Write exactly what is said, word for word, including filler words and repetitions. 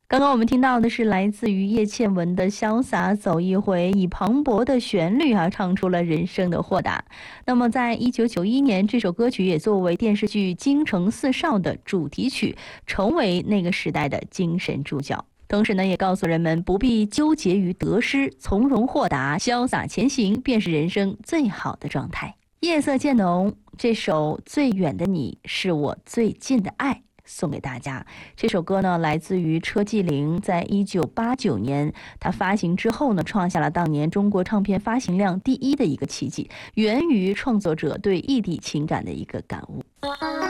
刚刚我们听到的是来自于叶倩文的《潇洒走一回》，以磅礴的旋律啊，唱出了人生的豁达。那么，在一九九一年，这首歌曲也作为电视剧《京城四少》的主题曲，成为那个时代的精神注脚。同时呢，也告诉人们不必纠结于得失，从容豁达、潇洒前行，便是人生最好的状态。夜色渐浓，这首《最远的你是我最近的爱》。送给大家。这首歌呢，来自于车继龄，在一九八九年他发行之后呢，创下了当年中国唱片发行量第一的一个奇迹，源于创作者对异地情感的一个感悟。